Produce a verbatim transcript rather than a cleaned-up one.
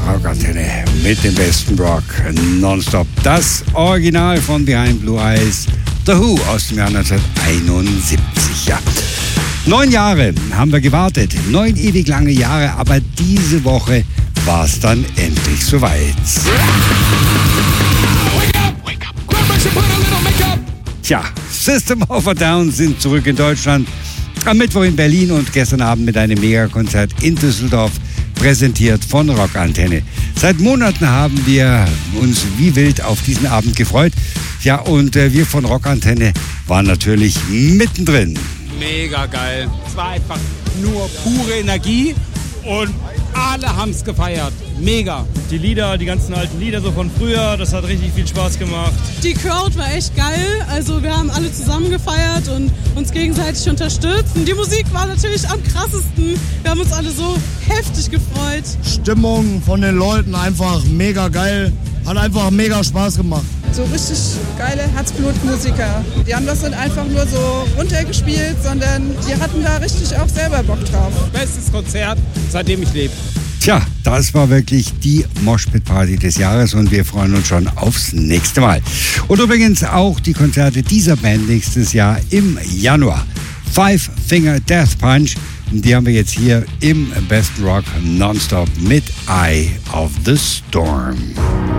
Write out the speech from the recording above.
Rockantenne mit dem besten Rock nonstop. Das Original von Behind Blue Eyes, The Who aus dem Jahr neunzehnhunderteinundsiebzig. Ja. Neun Jahre haben wir gewartet, neun ewig lange Jahre, aber diese Woche war es dann endlich soweit. Tja, System of a Down sind zurück in Deutschland. Am Mittwoch in Berlin und gestern Abend mit einem Megakonzert in Düsseldorf, präsentiert von Rockantenne. Seit Monaten haben wir uns wie wild auf diesen Abend gefreut. Ja, und äh, wir von Rockantenne waren natürlich mittendrin. Mega geil. Es war einfach nur pure Energie und alle haben es gefeiert. Mega. Die Lieder, die ganzen alten Lieder so von früher, das hat richtig viel Spaß gemacht. Die Crowd war echt geil. Also wir haben alle zusammen gefeiert und uns gegenseitig unterstützt. Und die Musik war natürlich am krassesten. Wir haben uns alle so heftig gefreut. Stimmung von den Leuten einfach mega geil. Hat einfach mega Spaß gemacht. So richtig geile Herzblutmusiker. Die haben das nicht einfach nur so runtergespielt, sondern die hatten da richtig auch selber Bock drauf. Bestes Konzert, seitdem ich lebe. Tja, das war wirklich die Moshpit-Party des Jahres und wir freuen uns schon aufs nächste Mal. Und übrigens auch die Konzerte dieser Band nächstes Jahr im Januar. Five Finger Death Punch, die haben wir jetzt hier im Best Rock Nonstop mit Eye of the Storm.